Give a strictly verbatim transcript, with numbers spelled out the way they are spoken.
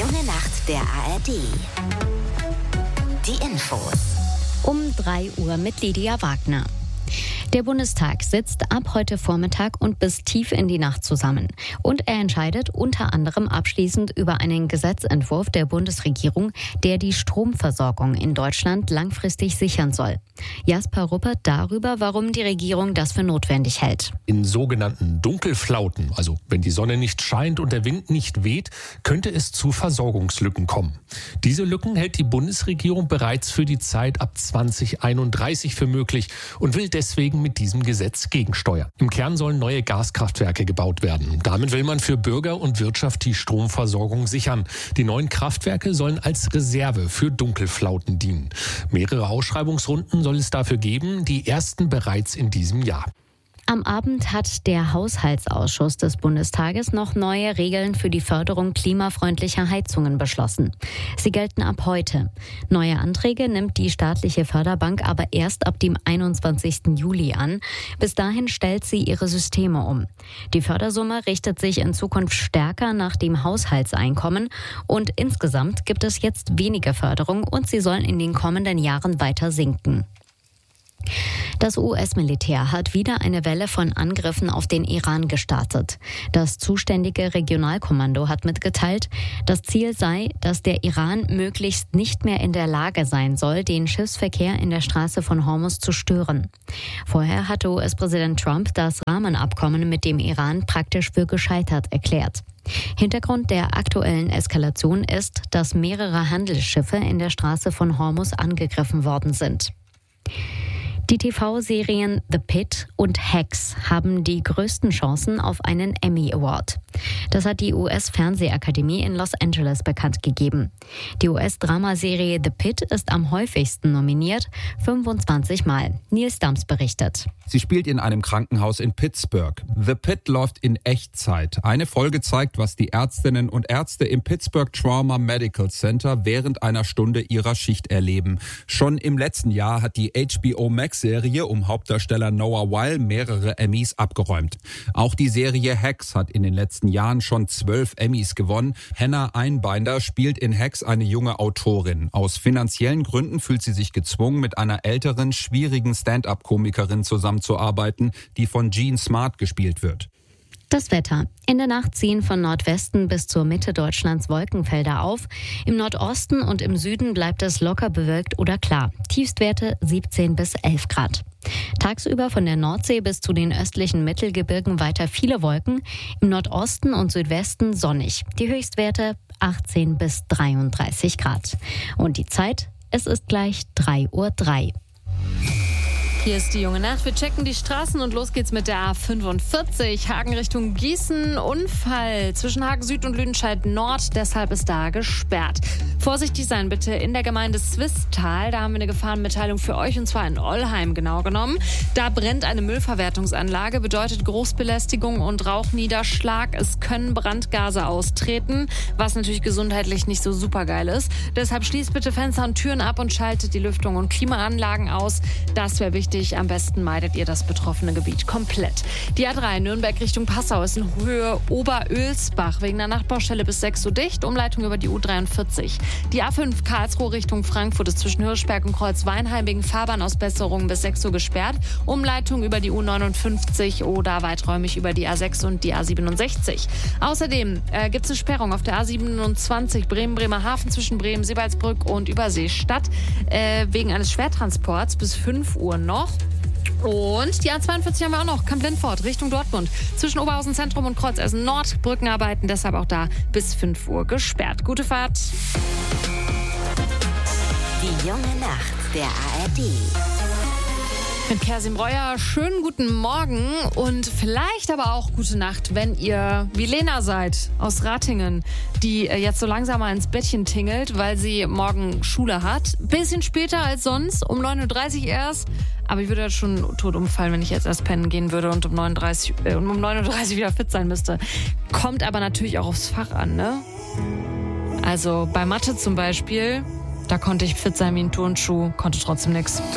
junge Nacht der A R D. Die Infos. Um drei Uhr mit Lydia Wagner. Der Bundestag sitzt ab heute Vormittag und bis tief in die Nacht zusammen. Und er entscheidet unter anderem abschließend über einen Gesetzentwurf der Bundesregierung, der die Stromversorgung in Deutschland langfristig sichern soll. Jasper Ruppert darüber, warum die Regierung das für notwendig hält. In sogenannten Dunkelflauten, also wenn die Sonne nicht scheint und der Wind nicht weht, könnte es zu Versorgungslücken kommen. Diese Lücken hält die Bundesregierung bereits für die Zeit ab zwanzig einunddreißig für möglich und will deswegen mit diesem Gesetz gegensteuern. Im Kern sollen neue Gaskraftwerke gebaut werden. Damit will man für Bürger und Wirtschaft die Stromversorgung sichern. Die neuen Kraftwerke sollen als Reserve für Dunkelflauten dienen. Mehrere Ausschreibungsrunden soll es dafür geben, die ersten bereits in diesem Jahr. Am Abend hat der Haushaltsausschuss des Bundestages noch neue Regeln für die Förderung klimafreundlicher Heizungen beschlossen. Sie gelten ab heute. Neue Anträge nimmt die staatliche Förderbank aber erst ab dem einundzwanzigsten Juli an. Bis dahin stellt sie ihre Systeme um. Die Fördersumme richtet sich in Zukunft stärker nach dem Haushaltseinkommen und insgesamt gibt es jetzt weniger Förderung und sie sollen in den kommenden Jahren weiter sinken. Das U S-Militär hat wieder eine Welle von Angriffen auf den Iran gestartet. Das zuständige Regionalkommando hat mitgeteilt, das Ziel sei, dass der Iran möglichst nicht mehr in der Lage sein soll, den Schiffsverkehr in der Straße von Hormuz zu stören. Vorher hatte U S-Präsident Trump das Rahmenabkommen mit dem Iran praktisch für gescheitert erklärt. Hintergrund der aktuellen Eskalation ist, dass mehrere Handelsschiffe in der Straße von Hormuz angegriffen worden sind. Die T V-Serien The Pitt und Hacks haben die größten Chancen auf einen Emmy Award. Das hat die U S-Fernsehakademie in Los Angeles bekannt gegeben. Die U S-Dramaserie The Pitt ist am häufigsten nominiert, fünfundzwanzig Mal. Nils Dams berichtet. Sie spielt in einem Krankenhaus in Pittsburgh. The Pitt läuft in Echtzeit. Eine Folge zeigt, was die Ärztinnen und Ärzte im Pittsburgh Trauma Medical Center während einer Stunde ihrer Schicht erleben. Schon im letzten Jahr hat die H B O Max-Serie um Hauptdarsteller Noah Wyle mehrere Emmys abgeräumt. Auch die Serie Hacks hat in den letzten Jahren schon zwölf Emmys gewonnen. Hannah Einbinder spielt in Hacks eine junge Autorin. Aus finanziellen Gründen fühlt sie sich gezwungen, mit einer älteren, schwierigen Stand-up-Komikerin zusammenzuarbeiten, die von Jean Smart gespielt wird. Das Wetter. In der Nacht ziehen von Nordwesten bis zur Mitte Deutschlands Wolkenfelder auf. Im Nordosten und im Süden bleibt es locker bewölkt oder klar. Tiefstwerte siebzehn bis elf Grad. Tagsüber von der Nordsee bis zu den östlichen Mittelgebirgen weiter viele Wolken. Im Nordosten und Südwesten sonnig. Die Höchstwerte achtzehn bis dreiunddreißig Grad. Und die Zeit? Es ist gleich drei Uhr drei. Hier ist die junge Nacht. Wir checken die Straßen und los geht's mit der A fünfundvierzig. Hagen Richtung Gießen. Unfall zwischen Hagen Süd und Lüdenscheid Nord. Deshalb ist da gesperrt. Vorsichtig sein bitte in der Gemeinde Swisttal. Da haben wir eine Gefahrenmitteilung für euch und zwar in Ollheim genau genommen. Da brennt eine Müllverwertungsanlage. Bedeutet Großbelästigung und Rauchniederschlag. Es können Brandgase austreten, was natürlich gesundheitlich nicht so super geil ist. Deshalb schließt bitte Fenster und Türen ab und schaltet die Lüftung und Klimaanlagen aus. Das wäre wichtig. Am besten meidet ihr das betroffene Gebiet komplett. Die A drei Nürnberg Richtung Passau ist in Höhe Oberölsbach wegen der Nachtbaustelle bis sechs Uhr dicht. Umleitung über die U dreiundvierzig. Die A fünf Karlsruhe Richtung Frankfurt ist zwischen Hirschberg und Kreuzweinheim wegen Fahrbahnausbesserungen bis sechs Uhr gesperrt. Umleitung über die U neunundfünfzig oder weiträumig über die A sechs und die A siebenundsechzig. Außerdem äh, gibt es eine Sperrung auf der A siebenundzwanzig Bremen-Bremerhaven zwischen Bremen-Seebaldsbrück und Überseestadt äh, wegen eines Schwertransports bis fünf Uhr noch. Und die A zweiundvierzig haben wir auch noch, Kamp-Lindfort Richtung Dortmund. Zwischen Oberhausen Zentrum und Kreuzessen Nord. Brückenarbeiten, deshalb auch da bis fünf Uhr gesperrt. Gute Fahrt. Die junge Nacht der A R D. Mit Kersim Breuer, schönen guten Morgen und vielleicht aber auch gute Nacht, wenn ihr wie Lena seid aus Ratingen, die jetzt so langsam mal ins Bettchen tingelt, weil sie morgen Schule hat. Bisschen später als sonst, um neun Uhr dreißig erst. Aber ich würde jetzt schon tot umfallen, wenn ich jetzt erst pennen gehen würde und um neun Uhr dreißig, äh, um neun Uhr dreißig wieder fit sein müsste. Kommt aber natürlich auch aufs Fach an, ne? Also bei Mathe zum Beispiel, da konnte ich fit sein wie ein Turnschuh, konnte trotzdem nichts.